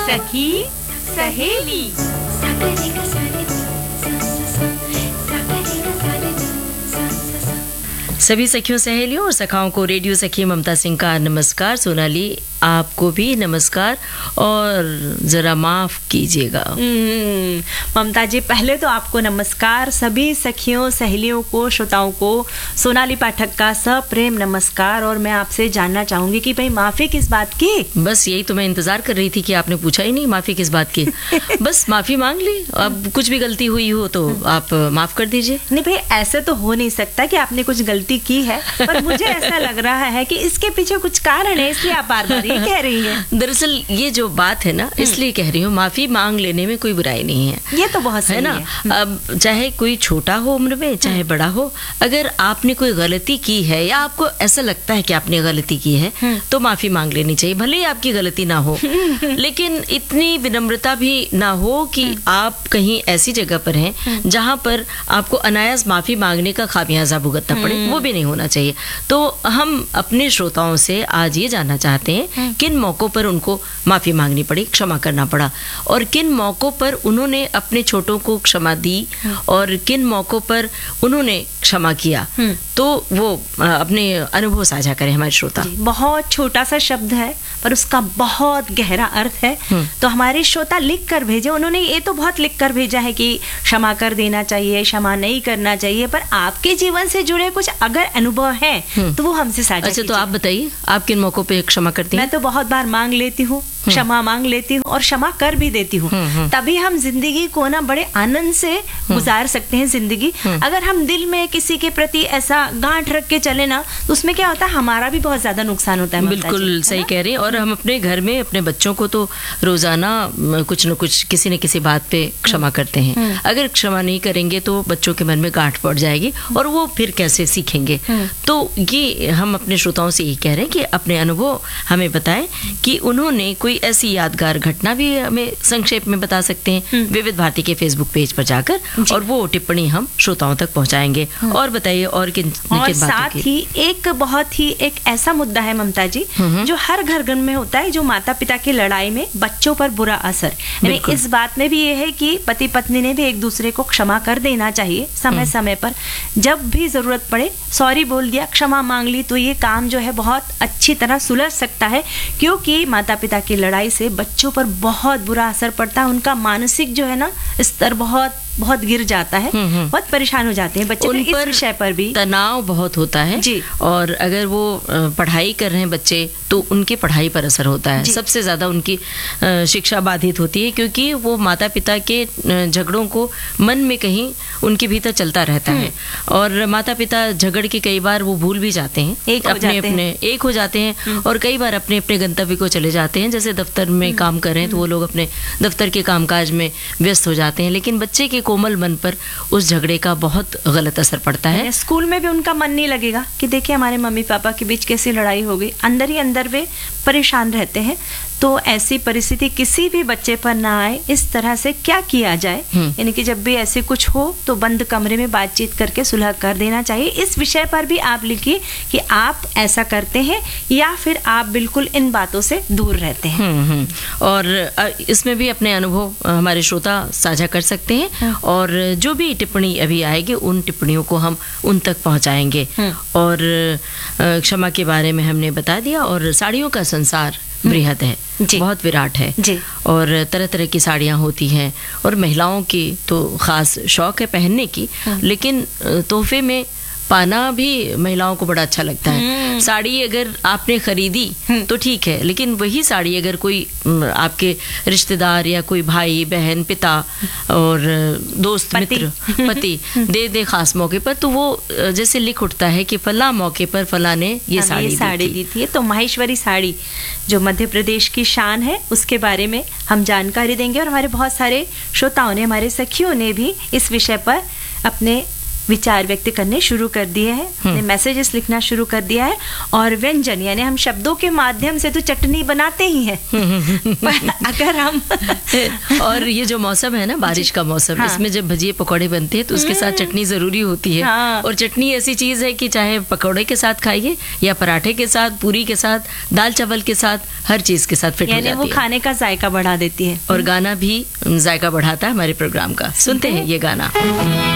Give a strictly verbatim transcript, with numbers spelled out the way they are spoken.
सखी सहेली। सभी सखियों सहेलियों और सखाओं को रेडियो सखी ममता सिंह का नमस्कार। सोनाली, आपको भी नमस्कार और ज़रा माफ़ कीजिएगा। ममता जी, पहले तो आपको नमस्कार, सभी सखियों सहेलियों को, श्रोताओं को सोनाली पाठक का सप्रेम नमस्कार। और मैं आपसे जानना चाहूँगी कि भाई माफ़ी किस बात की? बस यही तो मैं इंतज़ार कर रही थी कि आपने पूछा ही नहीं माफ़ी किस बात की। बस माफ़ी मांग ली। अब कुछ भी गलती हुई हो तो आप माफ़ कर दीजिए। नहीं भाई, ऐसे तो हो नहीं सकता कि आपने कुछ गलती की है, पर मुझे ऐसा लग रहा है कि इसके पीछे कुछ कारण है, इसलिए आप बार बार ये कह रही हैं। दरअसल ये जो बात है ना, इसलिए कह रही हूँ, माफी मांग लेने में कोई बुराई नहीं है। ये तो बहुत सही है ना। है। अब चाहे कोई छोटा हो उम्र में, चाहे बड़ा हो, अगर आपने कोई गलती की है या आपको ऐसा लगता है कि आपने गलती की है तो माफी मांग लेनी चाहिए, भले ही आपकी गलती ना हो। लेकिन इतनी विनम्रता भी ना हो कि आप कहीं ऐसी जगह पर हैं जहां पर आपको अनायास माफी मांगने का खामियाजा भुगतना पड़े, वो भी नहीं होना चाहिए। तो हम अपने श्रोताओं से आज ये जानना चाहते हैं किन मौकों पर उनको माफी मांगनी पड़ी, क्षमा करना पड़ा, और किन मौकों पर उन्होंने अपने छोटों को क्षमा दी और किन मौकों पर उन्होंने क्षमा किया। तो वो अपने अनुभव साझा करें हमारे श्रोता। बहुत छोटा सा शब्द है पर उसका बहुत गहरा अर्थ है, तो हमारे श्रोता लिख कर भेजे। उन्होंने ये तो बहुत लिख कर भेजा है कि क्षमा कर देना चाहिए, क्षमा नहीं करना चाहिए, पर आपके जीवन से जुड़े कुछ अगर अनुभव हैं तो वो हमसे साझा अच्छा, तो आप बताइए, आप किन मौकों पे क्षमा करती हैं? मैं तो बहुत बार मांग लेती हूँ, क्षमा मांग लेती हूँ और क्षमा कर भी देती हूँ। तभी हम जिंदगी को ना बड़े आनंद से गुजार सकते हैं जिंदगी। अगर हम दिल में किसी के प्रति ऐसा गांठ रख के चले ना, तो उसमें क्या होता है, हमारा भी बहुत ज्यादा नुकसान होता है। बिल्कुल सही कह रहे हैं। और हम अपने घर में अपने बच्चों को तो रोजाना कुछ न कुछ किसी न किसी बात पे क्षमा करते हैं। अगर क्षमा नहीं करेंगे तो बच्चों के मन में गांठ पड़ जाएगी और वो फिर कैसे सीखेंगे। तो ये हम अपने श्रोताओं से ये कह रहे हैं कि अपने अनुभव हमें बताएं कि उन्होंने कोई ऐसी यादगार घटना भी हमें संक्षेप में बता सकते हैं विविध भारती के फेसबुक पेज पर जाकर, और वो टिप्पणी हम श्रोताओं तक पहुंचाएंगे। और बताइए और किन और किन साथ ही एक बहुत ही एक ऐसा मुद्दा है ममता जी, जो हर घर घर में होता है, जो माता पिता की लड़ाई में बच्चों पर बुरा असर। यानी इस बात में भी ये है कि पति पत्नी ने भी एक दूसरे को क्षमा कर देना चाहिए समय समय पर। जब भी जरूरत पड़े सॉरी बोल दिया, क्षमा मांग ली, तो ये काम जो है बहुत अच्छी तरह सुलझ सकता है। क्योंकि माता पिता की लड़ाई से बच्चों पर बहुत बुरा असर पड़ता है। उनका मानसिक जो है ना स्तर बहुत बहुत गिर जाता है, बहुत परेशान हो जाते हैं बच्चे। उन इस पर विषय पर भी तनाव बहुत होता है जी। और अगर वो पढ़ाई कर रहे हैं बच्चे तो उनकी पढ़ाई पर असर होता है। सबसे ज्यादा उनकी शिक्षा बाधित होती है, क्योंकि वो माता पिता के झगड़ों को मन में कहीं उनके भीतर चलता रहता है। और माता पिता झगड़ के कई बार वो भूल भी जाते हैं, एक हो अपने जाते अपने हैं। एक हो जाते हैं और कई बार अपने अपने गंतव्य को चले जाते हैं। जैसे दफ्तर में काम कर रहे हैं तो वो लोग अपने दफ्तर के कामकाज में व्यस्त हो जाते हैं, लेकिन बच्चे के कोमल मन पर उस झगड़े का बहुत गलत असर पड़ता है। स्कूल में भी उनका मन नहीं लगेगा कि देखिए हमारे मम्मी पापा के बीच कैसी लड़ाई हो गई, अंदर ही अंदर वे परेशान रहते हैं। तो ऐसी परिस्थिति किसी भी बच्चे पर ना आए, इस तरह से क्या किया जाए, यानी कि जब भी ऐसे कुछ हो तो बंद कमरे में बातचीत करके सुलह कर देना चाहिए। इस विषय पर भी आप लिखिए कि आप ऐसा करते हैं या फिर आप बिल्कुल इन बातों से दूर रहते हैं। हम्म हम्म और इसमें भी अपने अनुभव हमारे श्रोता साझा कर सकते हैं, और जो भी टिप्पणी अभी आएगी उन टिप्पणियों को हम उन तक पहुंचाएंगे। और क्षमा के बारे में हमने बता दिया, और साड़ियों का संसार बृहद है, बहुत विराट है जी। और तरह तरह की साड़ियाँ होती हैं, और महिलाओं की तो ख़ास शौक है पहनने की, लेकिन तोहफे में पाना भी महिलाओं को बड़ा अच्छा लगता है। साड़ी अगर आपने खरीदी तो ठीक है, लेकिन वही साड़ी अगर कोई आपके रिश्तेदार या कोई भाई बहन पिता और दोस्त पति। मित्र पति दे दे खास मौके पर, तो वो जैसे लिख उठता है कि फला मौके पर फला ने ये साड़ी साड़ी दी थी। तो माहेश्वरी साड़ी जो मध्य प्रदेश की शान है, उसके बारे में हम जानकारी देंगे, और हमारे बहुत सारे श्रोताओं ने, हमारे सखियों ने भी इस विषय पर अपने विचार व्यक्त करने शुरू कर दिए हैं, अपने मैसेजेस लिखना शुरू कर दिया है। और व्यंजन यानी हम शब्दों के माध्यम से तो चटनी बनाते ही हैं, पर अगर हम और ये जो मौसम है ना, बारिश का मौसम, हाँ। इसमें जब भजिए पकौड़े बनते हैं तो उसके साथ चटनी जरूरी होती है। हाँ। और चटनी ऐसी चीज है कि चाहे पकौड़े के साथ खाइए या पराठे के साथ, पूरी के साथ, दाल चावल के साथ, हर चीज के साथ फिट हो जाती है। वो खाने का जायका बढ़ा देती है। और गाना भी जायका बढ़ाता है हमारे प्रोग्राम का। सुनते हैं ये गाना।